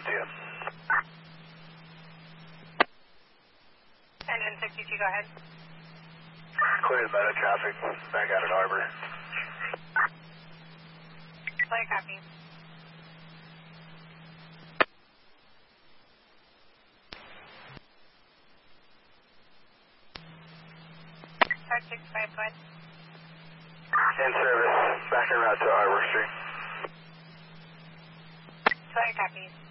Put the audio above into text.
to you. Engine 62, go ahead. Clear the meadow traffic, back out at Arbor. Clear, copy. Start 65, go ahead. In service, back en route to Arbor Street. Clear, copy.